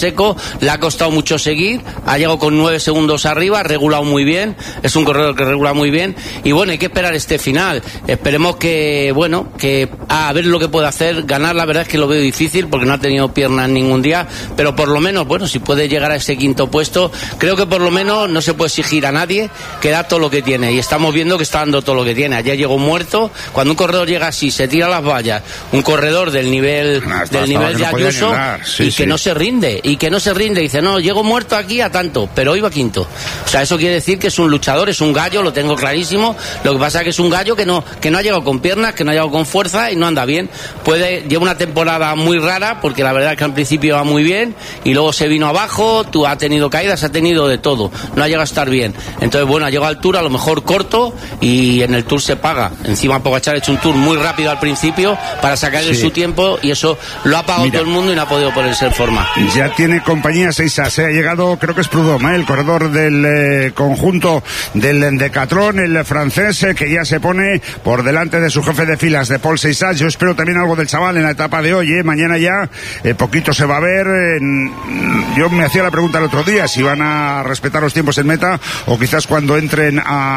seco, le ha costado mucho seguir, ha llegado con 9 segundos arriba, ha regulado muy bien, es un corredor que regula muy bien, y bueno, hay que esperar este final. Esperemos que, bueno, que a ver lo que puede hacer. Ganar, la verdad es que lo veo difícil porque no ha tenido piernas ningún día, pero por lo menos, bueno, si puede llegar a ese quinto puesto, creo que por lo menos no se puede exigir a nadie que da todo lo que tiene, y estamos viendo que está dando todo lo que tiene. Ayer llegó muerto. Cuando un corredor llega así, se tira a las vallas, un corredor del nivel de Ayuso, que no se rinde, dice, no, llego muerto aquí a tanto, pero hoy va quinto. O sea, eso quiere decir que es un luchador, es un gallo, lo tengo clarísimo. Lo que pasa es que es un gallo que no ha llegado con piernas, que no ha llegado con fuerza y no anda bien. Lleva una temporada muy rara, porque la verdad es que al principio va muy bien y luego se vino abajo, ha tenido caídas, ha tenido de todo, no ha llegado a estar bien. Entonces, bueno, ha llegado al Tour a lo mejor corto, y en el Tour se paga. Encima Pogačar ha hecho un Tour muy rápido al principio para sacarle su tiempo, y eso lo ha pagado todo el mundo y no ha podido ponerse en forma. Ya tiene compañía Seisas, ha llegado, creo que es Prudhomme, el corredor del conjunto del Decathlon, el francés, que ya se pone por delante de su jefe de filas, de Paul Seisas. Yo espero también algo del chaval en la etapa de hoy, mañana ya poquito se va a ver. Yo me hacía la pregunta el otro día si van a respetar los tiempos en meta, o quizás cuando entren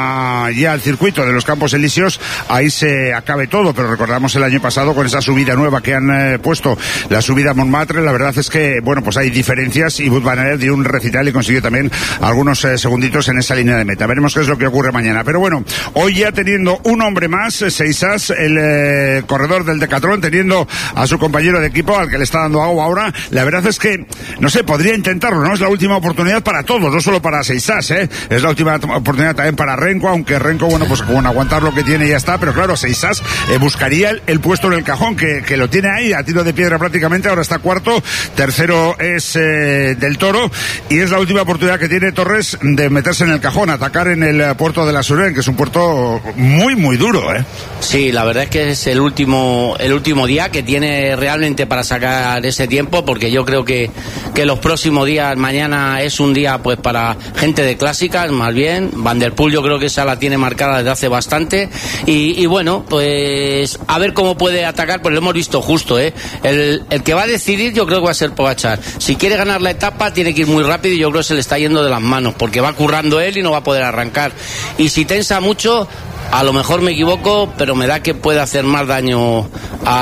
ya al circuito de los Campos Elíseos ahí se acabe todo, pero recordamos el año pasado con esa subida nueva que han puesto, la subida a Montmartre. La verdad es que, bueno, pues hay diferencias, y Wout van Aert dio un recital y consiguió también algunos segunditos en esa línea de meta. Veremos qué es lo que ocurre mañana, pero bueno, hoy ya teniendo un hombre más, Seisas, el corredor del Decathlon, teniendo a su compañero de equipo al que le está dando agua ahora, la verdad es que, no sé, podría intentarlo, ¿no? Es la última oportunidad para todos, no solo para Seisas, es la última oportunidad también para Renko, aunque Renko, bueno, pues con aguantar lo que tiene ya está, pero claro, Seisas buscaría el puesto en el cajón, que lo tiene ahí a tiro de piedra prácticamente. Ahora está cuarto, tercero es Del Toro, y es la última oportunidad que tiene Torres de meterse en el cajón, atacar en el puerto de la Suren, que es un puerto muy, muy duro, Sí, la verdad es que es el último día que tiene realmente para sacar ese tiempo, porque yo creo que los próximos días, mañana es un día pues para gente de clásicas, más bien. Van der Poel yo creo que esa la tiene marcada desde hace bastante, y bueno, pues a ver cómo puede atacar, pues lo hemos visto justo, el que va a decidir yo creo que va a ser Pogačar. Si quiere ganar la etapa tiene que ir muy rápido, y yo creo que se le está yendo de las manos, porque va currando él y no va a poder arrancar, y si tensa mucho, a lo mejor me equivoco, pero me da que puede hacer más daño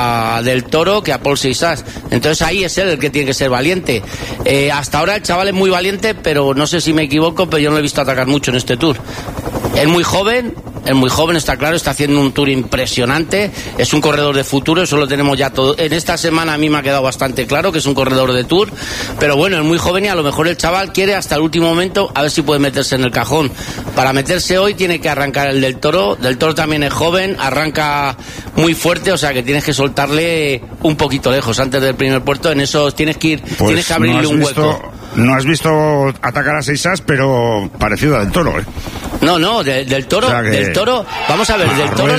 a Del Toro que a Paul Seisas. Entonces ahí es él el que tiene que ser valiente. Hasta ahora el chaval es muy valiente, pero no sé si me equivoco, pero yo no lo he visto atacar mucho en este Tour. Es muy joven, está claro, está haciendo un Tour impresionante, es un corredor de futuro, eso lo tenemos ya todo. En esta semana a mí me ha quedado bastante claro que es un corredor de Tour, pero bueno, es muy joven, y a lo mejor el chaval quiere hasta el último momento a ver si puede meterse en el cajón. Para meterse hoy tiene que arrancar el Del Toro. Del Toro también es joven, arranca muy fuerte, o sea que tienes que soltarle un poquito lejos antes del primer puerto. En eso tienes que ir, pues tienes que abrirle un hueco. No has visto atacar a Seisas, pero parecido a Del Toro, No, Del Toro, o sea que... Del Toro, vamos a ver, Del Toro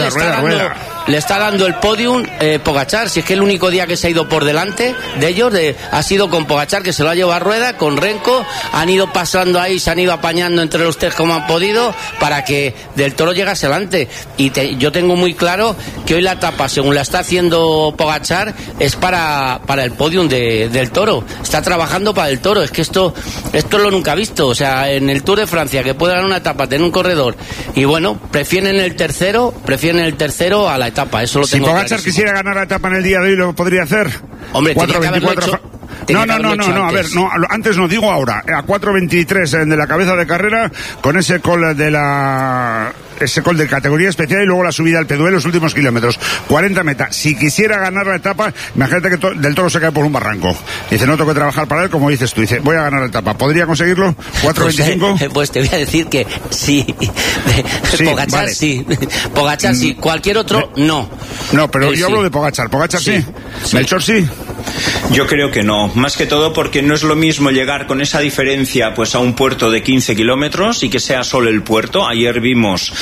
le está dando el podium Pogačar. Si es que el único día que se ha ido por delante de ellos ha sido con Pogačar, que se lo ha llevado a rueda, con Renko, han ido pasando ahí, se han ido apañando entre los tres como han podido para que Del Toro llegase adelante. Y yo tengo muy claro que hoy la etapa, según la está haciendo Pogačar, es para el podium Del Toro. Está trabajando para el Toro. Es que esto lo nunca visto. O sea, en el Tour de Francia, que puede dar una etapa, tener un corredor, y bueno, prefieren el tercero a la etapa. Eso lo tengo claro. Si Pogačar quisiera ganar la etapa en el día de hoy, ¿lo podría hacer? Hombre, 4:24. A ver, antes no, digo ahora, a 4:23 de la cabeza de carrera, con ese call de categoría especial, y luego la subida al Peduel, los últimos kilómetros, 40 metas. Si quisiera ganar la etapa, imagínate que Del Toro se cae por un barranco. Dice, no tengo que trabajar para él, como dices tú. Dice, voy a ganar la etapa. ¿Podría conseguirlo? 4:25. Pues te voy a decir que sí. Pogačar vale. Sí. Pogačar sí. Cualquier otro, no. No, pero yo hablo de Pogačar. ¿Pogačar sí? ¿Melchor sí? Yo creo que no, más que todo porque no es lo mismo llegar con esa diferencia pues a un puerto de 15 kilómetros y que sea solo el puerto. Ayer vimos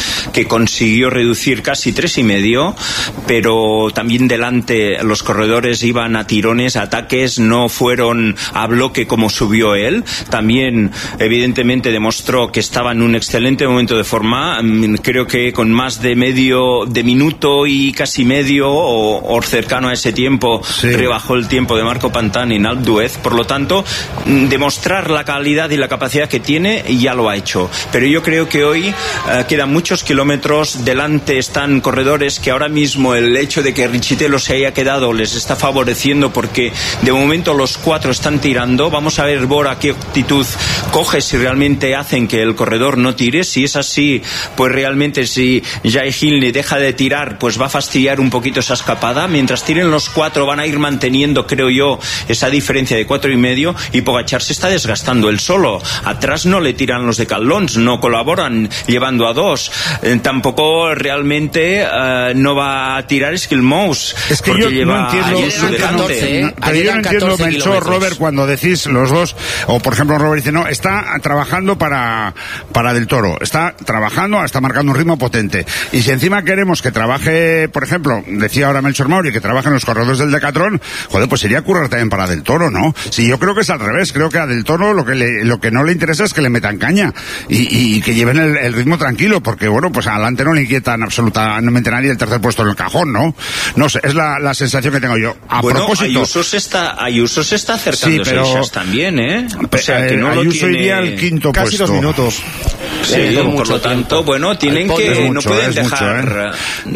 que consiguió reducir casi 3,5, pero también delante los corredores iban a tirones, a ataques, no fueron a bloque como subió él. También evidentemente demostró que estaba en un excelente momento de forma, creo que con más de minuto y casi medio o cercano a ese tiempo, sí, rebajó el tiempo de Marco Pantani en Alpe d'Huez. Por lo tanto, demostrar la calidad y la capacidad que tiene, ya lo ha hecho. Pero yo creo que hoy quedan muchos kilómetros, delante están corredores que ahora mismo el hecho de que Richitello se haya quedado les está favoreciendo, porque de momento los 4 están tirando. Vamos a ver Bora qué actitud coge, si realmente hacen que el corredor no tire. Si es así, pues realmente si Jai Hindley deja de tirar, pues va a fastidiar un poquito esa escapada. Mientras tiren los 4 van a ir manteniendo, creo yo, esa diferencia de 4,5, y Pogačar se está desgastando él solo. Atrás no le tiran los de Caldons, no colaboran llevando a 2. Tampoco realmente no va a tirar Skilmous. Es que yo no entiendo. Pero yo no entiendo, Melchor, Robert, cuando decís los dos, o por ejemplo Robert dice, no, está trabajando para Del Toro, está trabajando, está marcando un ritmo potente. Y si encima queremos que trabaje, por ejemplo, decía ahora Melchor Mauri, que trabaje en los corredores del Decatlón, joder, pues sería currar también para Del Toro, ¿no? Sí, yo creo que es al revés. Creo que a Del Toro lo que no le interesa es que le metan caña y que lleven el ritmo tranquilo, porque bueno, pues adelante no le inquietan absolutamente nadie el tercer puesto en el cajón, ¿no? No sé, es la sensación que tengo yo. Propósito, Ayuso se está acercando, sí, pero también, o sea, que no Ayuso lo tiene... iría al quinto casi puesto. 2 minutos. Sí, por lo tanto, bueno, tienen que... no pueden dejar...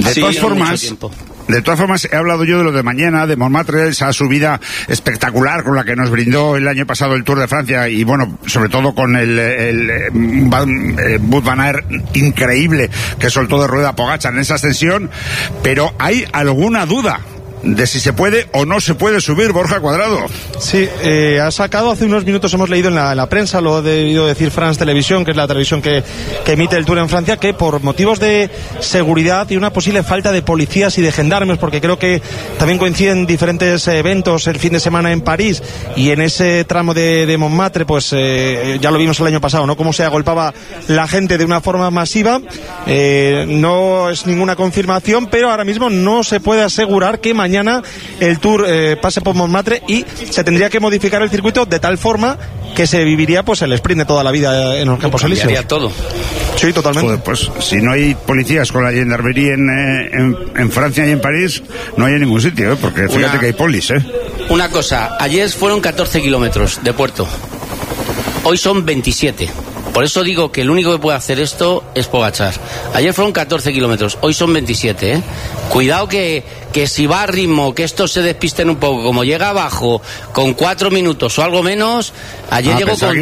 De todas formas, he hablado yo de lo de mañana, de Montmartre, esa subida espectacular con la que nos brindó el año pasado el Tour de Francia, y bueno, sobre todo con el Wout van Aert increíble que soltó de rueda Pogačar en esa ascensión, pero hay alguna duda de si se puede o no se puede subir, Borja Cuadrado. Sí, ha sacado hace unos minutos, hemos leído en la prensa, lo ha debido decir France Televisión, que es la televisión que emite el Tour en Francia, que por motivos de seguridad y una posible falta de policías y de gendarmes, porque creo que también coinciden diferentes eventos el fin de semana en París, y en ese tramo de Montmartre, pues ya lo vimos el año pasado, ¿no? Cómo se agolpaba la gente de una forma masiva. No es ninguna confirmación, pero ahora mismo no se puede asegurar que mañana el Tour pase por Montmartre, y se tendría que modificar el circuito de tal forma que se viviría pues el sprint de toda la vida en los Campos Elíseos. Cambiaría todo. Sí, totalmente. Joder, pues si no hay policías con la gendarmería en Francia y en París, no hay en ningún sitio, porque fíjate que hay polis, Una cosa, ayer fueron 14 kilómetros de puerto, hoy son 27. Por eso digo que el único que puede hacer esto es Pogačar. Ayer fueron 14 kilómetros, hoy son 27, Cuidado que si va a ritmo, que estos se despisten un poco, como llega abajo con 4 minutos o algo menos, ayer llegó con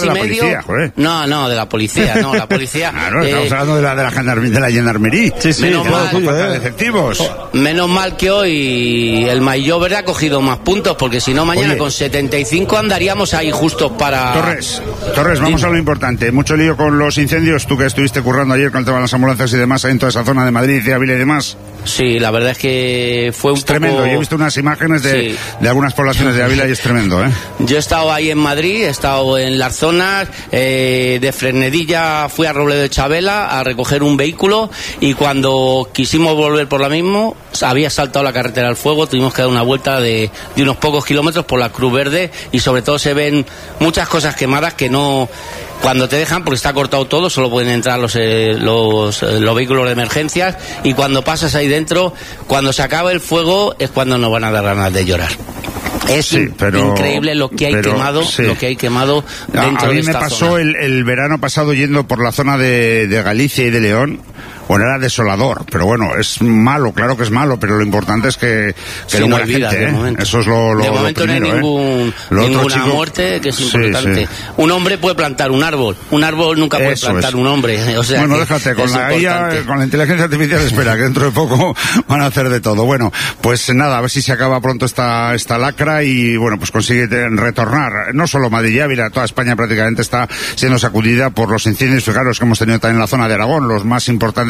3,5. No, de la policía, no, la policía. Claro, estamos hablando de la gendarmería. Sí, menos mal, de efectivos. Menos mal que hoy el Maillot ha cogido más puntos, porque si no mañana con 75 andaríamos ahí justos para... Torres, vamos a lo importante. Mucho lío con los incendios, tú que estuviste currando ayer con el tema de las ambulancias y demás en toda esa zona de Madrid, de Ávila y demás. Sí, la verdad es que fue un tremendo. Yo he visto unas imágenes de algunas poblaciones de Ávila y es tremendo, Yo he estado ahí en Madrid, he estado en las zonas de Fresnedilla, fui a Robledo de Chabela a recoger un vehículo, y cuando quisimos volver por la misma, había saltado la carretera al fuego, tuvimos que dar una vuelta de unos pocos kilómetros por la Cruz Verde, y sobre todo se ven muchas cosas quemadas que no... Cuando te dejan, porque está cortado todo, solo pueden entrar los vehículos de emergencias, y cuando pasas ahí dentro, cuando se acaba el fuego, es cuando nos van a dar ganas de llorar. Es increíble lo que hay quemado, lo que hay quemado dentro de esta zona. A mí me pasó el verano pasado yendo por la zona de Galicia y de León. Bueno, era desolador, pero bueno, es malo, claro que es malo, pero lo importante es que no muera gente, Eso es lo de momento primero, no hay ninguna muerte, que es importante. Sí. Un hombre puede plantar un árbol nunca puede plantar un hombre. O sea, bueno, déjate, con la IA, con la inteligencia artificial, espera, que dentro de poco van a hacer de todo. Bueno, pues nada, a ver si se acaba pronto esta lacra y bueno, pues consigue retornar. No solo Madrid y Ávila, toda España prácticamente está siendo sacudida por los incendios. Fijaros que hemos tenido también en la zona de Aragón, los más importantes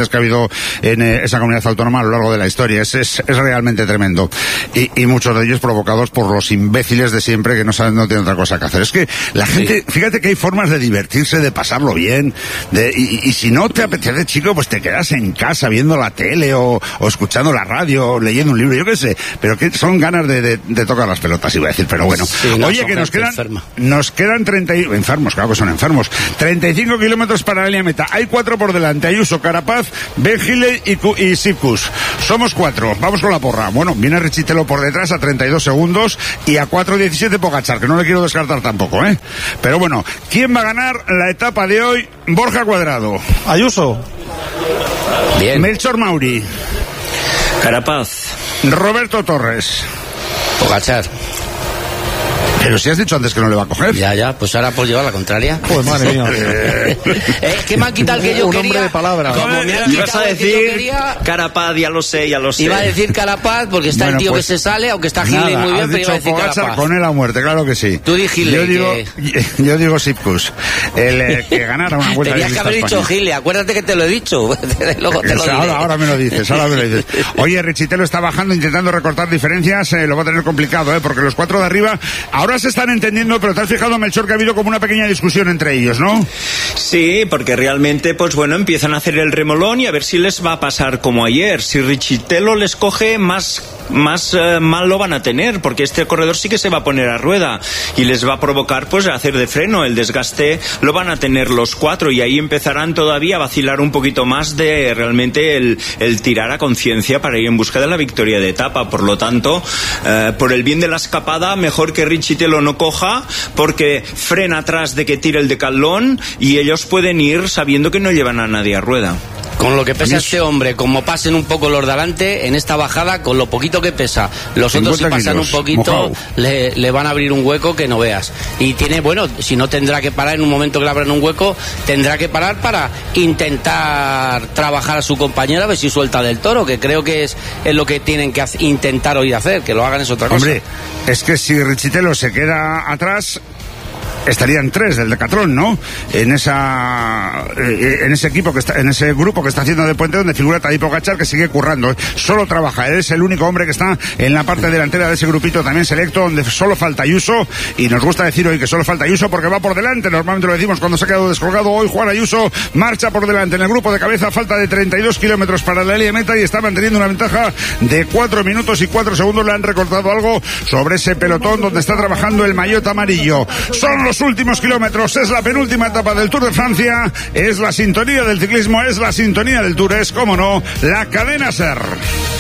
que ha habido en esa comunidad autónoma a lo largo de la historia. Es realmente tremendo. Y muchos de ellos provocados por los imbéciles de siempre que no tienen otra cosa que hacer. Es que la gente, fíjate que hay formas de divertirse, de pasarlo bien, y si no te apetece, chico, pues te quedas en casa viendo la tele o escuchando la radio, o leyendo un libro, yo qué sé, pero que son ganas de tocar las pelotas, iba a decir, pero bueno. Sí, no, oye, que nos quedan 30 enfermos, claro que son enfermos, 35 kilómetros para la línea meta. Hay 4 por delante, Ayuso, Carapaz, Ben Gile y Sipkus. Somos 4, vamos con la porra. Bueno, viene Richitelo por detrás a 32 segundos y a 4:17 Pogačar, que no le quiero descartar tampoco, ¿eh? Pero bueno, ¿quién va a ganar la etapa de hoy? Borja Cuadrado. Ayuso. Bien. Melchor Mauri. Carapaz. Roberto Torres. Pogačar. Pero si has dicho antes que no le va a coger. Ya, pues ahora por llevar la contraria. Pues madre mía. ¿Qué me han quitado el que yo un quería? hombre de palabra. Como me han Ibas quitado a el que yo decir quería, Carapaz, ya lo sé. iba a decir Carapaz porque está Bueno, el tío pues, que se sale, aunque está Gile muy bien, has pero iba a dicho decir Pogačar Carapaz. con él a muerte, claro que sí. Tú di Gile, yo digo Sipkus, el que ganara una vuelta. Tenías que haber dicho Gile, acuérdate que te lo he dicho. Luego te lo diré. Ahora me lo dices. Oye, Richitelo está bajando, intentando recortar diferencias, lo va a tener complicado, porque los 4 de arriba ahora se están entendiendo, pero te has fijado, Melchor, que ha habido como una pequeña discusión entre ellos, ¿no? Sí, porque realmente, pues bueno, empiezan a hacer el remolón y a ver si les va a pasar como ayer. Si Richitelo les coge, más mal lo van a tener, porque este corredor sí que se va a poner a rueda y les va a provocar, pues, hacer de freno. El desgaste lo van a tener los 4 y ahí empezarán todavía a vacilar un poquito más de realmente el tirar a conciencia para ir en busca de la victoria de etapa. Por lo tanto, por el bien de la escapada, mejor que Richitelo no coja, porque frena atrás de que tire el decalón y ellos pueden ir sabiendo que no llevan a nadie a rueda. Con lo que pesa este hombre, como pasen un poco los de adelante, en esta bajada, con lo poquito que pesa, los otros si pasan un poquito, le van a abrir un hueco que no veas. Y tiene, bueno, si no tendrá que parar en un momento que le abran un hueco, tendrá que parar para intentar trabajar a su compañero a ver si suelta del toro, que creo que es lo que tienen que intentar hoy hacer, que lo hagan es otra cosa. Hombre, es que si Richitelo se queda atrás, estarían 3 del Decatlón, ¿no? En ese equipo que está, en ese grupo que está haciendo de puente, donde figura Tadej Pogačar, que sigue currando. Solo trabaja, es el único hombre que está en la parte delantera de ese grupito también selecto, donde solo falta Ayuso, y nos gusta decir hoy que solo falta Ayuso porque va por delante. Normalmente lo decimos cuando se ha quedado descolgado. Hoy Juan Ayuso marcha por delante en el grupo de cabeza, falta de 32 kilómetros para la línea meta y está manteniendo una ventaja de 4 minutos y 4 segundos. Le han recortado algo sobre ese pelotón donde está trabajando el maillot amarillo. Son los últimos kilómetros, es la penúltima etapa del Tour de Francia, es la sintonía del ciclismo, es la sintonía del Tour, es, como no, la cadena SER.